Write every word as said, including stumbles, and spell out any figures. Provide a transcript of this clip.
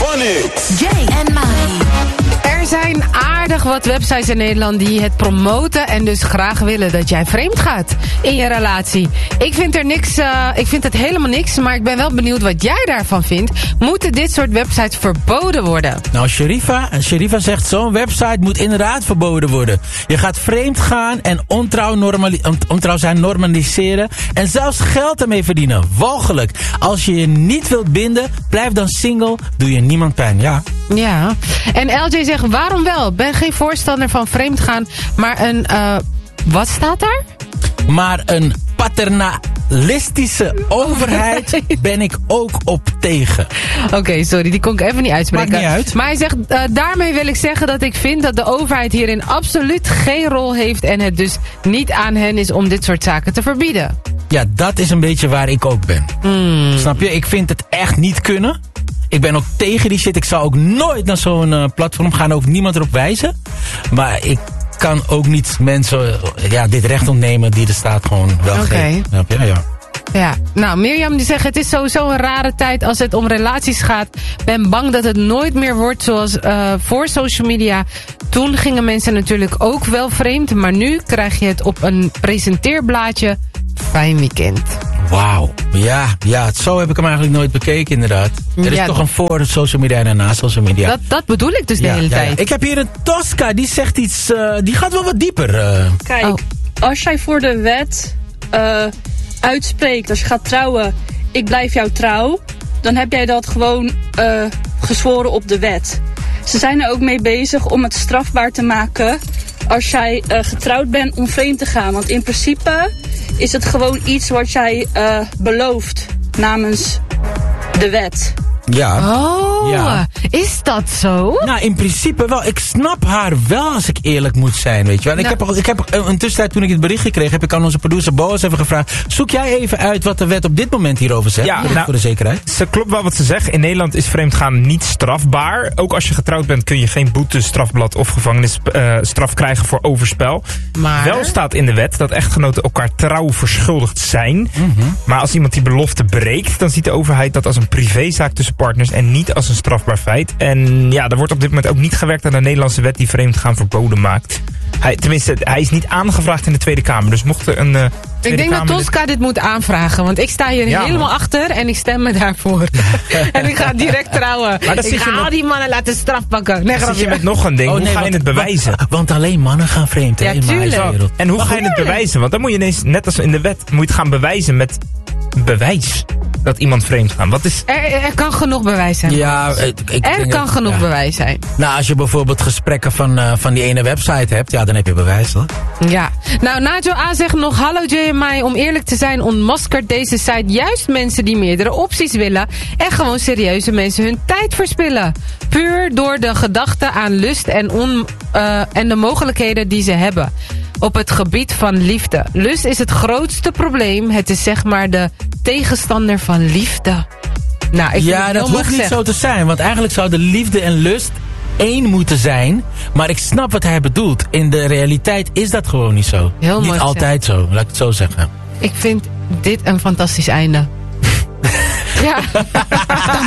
Run it! Jay en Mai. Er zijn aardig wat websites in Nederland die het promoten en dus graag willen dat jij vreemd gaat in je relatie. Ik vind er niks, uh, ik vind het helemaal niks, maar ik ben wel benieuwd wat jij daarvan vindt. Moeten dit soort websites verboden worden? Nou, Sherifa, Sherifa zegt zo'n website moet inderdaad verboden worden. Je gaat vreemd gaan en ontrouw, normali- ontrouw zijn normaliseren en zelfs geld ermee verdienen. Walgelijk. Als je je niet wilt binden, blijf dan single, doe je niemand pijn. Ja. Ja. En L J zegt, waarom wel? Ben geen voorstander van vreemd gaan, maar een, uh, wat staat daar? Maar een paternalistische overheid ben ik ook op tegen. Oké, okay, sorry, die kon ik even niet uitspreken. Maakt niet uit. Maar hij zegt, uh, daarmee wil ik zeggen dat ik vind dat de overheid hierin absoluut geen rol heeft en het dus niet aan hen is om dit soort zaken te verbieden. Ja, dat is een beetje waar ik ook ben. Mm. Snap je? Ik vind het echt niet kunnen. Ik ben ook tegen die shit. Ik zou ook nooit naar zo'n uh, platform gaan. Ook niemand erop wijzen. Maar ik kan ook niet mensen uh, ja, dit recht ontnemen die de staat gewoon wel okay. geeft. Snap je? Ja, ja. Ja, nou Mirjam die zegt, het is sowieso een rare tijd als het om relaties gaat. Ben bang dat het nooit meer wordt zoals uh, voor social media. Toen gingen mensen natuurlijk ook wel vreemd. Maar nu krijg je het op een presenteerblaadje. Fijn weekend. Wauw. Ja, ja, zo heb ik hem eigenlijk nooit bekeken inderdaad. Er is ja, toch een voor social media en na social media. Dat, dat bedoel ik dus de ja, hele ja, tijd. Ja. Ik heb hier een Tosca, die zegt iets, uh, die gaat wel wat dieper. Uh. Kijk, oh. als jij voor de wet uh, uitspreekt, als je gaat trouwen, ik blijf jou trouw, dan heb jij dat gewoon uh, gezworen op de wet. Ze zijn er ook mee bezig om het strafbaar te maken als jij uh, getrouwd bent om vreemd te gaan. Want in principe is het gewoon iets wat jij uh, belooft namens de wet. Ja. Oh, ja. Is dat zo? Nou, in principe wel. Ik snap haar wel, als ik eerlijk moet zijn, weet je wel. Nou. Ik heb, ik heb in tussentijd, toen ik het berichtje kreeg, heb ik aan onze producer Boas even gevraagd, zoek jij even uit wat de wet op dit moment hierover zegt? Ja, nou, voor de zekerheid. Ze klopt wel wat ze zegt. In Nederland is vreemdgaan niet strafbaar. Ook als je getrouwd bent kun je geen boete, strafblad of gevangenisstraf uh, krijgen voor overspel. Maar wel staat in de wet dat echtgenoten elkaar trouw verschuldigd zijn. Mm-hmm. Maar als iemand die belofte breekt, dan ziet de overheid dat als een privézaak tussen partners en niet als een strafbaar feit. En ja, er wordt op dit moment ook niet gewerkt aan de Nederlandse wet die vreemdgaan verboden maakt. Hij, tenminste, hij is niet aangevraagd in de Tweede Kamer. Dus mocht er een uh, Ik denk Kamer dat Tosca dit... dit moet aanvragen. Want ik sta hier ja, helemaal man. achter en ik stem me daarvoor. En ik ga direct trouwen. Maar ik ga al met... die mannen laten straf pakken. Nee, dan zit je met nog een ding. Oh, nee, hoe ga je want, het bewijzen? Want, want alleen mannen gaan vreemd. Ja, in tuurlijk. En hoe maar ga je het bewijzen? Want dan moet je ineens, net als in de wet, moet je het gaan bewijzen met bewijs. Dat iemand vreemd gaat. Wat is... er, er kan genoeg bewijs zijn. Ja, ik, ik er denk kan dat, genoeg ja. bewijs zijn. Nou, als je bijvoorbeeld gesprekken van, uh, van die ene website hebt, ja, dan heb je bewijs, hoor. Ja. Nou, Najo A zegt nog, hallo J en Mai, om eerlijk te zijn ontmaskert deze site juist mensen die meerdere opties willen en gewoon serieuze mensen hun tijd verspillen. Puur door de gedachte aan lust en, on, uh, en de mogelijkheden die ze hebben. Op het gebied van liefde. Lust is het grootste probleem. Het is zeg maar de tegenstander van liefde. Nou, ik ja, dat hoeft niet zeggen. zo te zijn. Want eigenlijk zouden liefde en lust één moeten zijn. Maar ik snap wat hij bedoelt. In de realiteit is dat gewoon niet zo. Heel niet mooi altijd zo, laat ik het zo zeggen. Ik vind dit een fantastisch einde. Ja.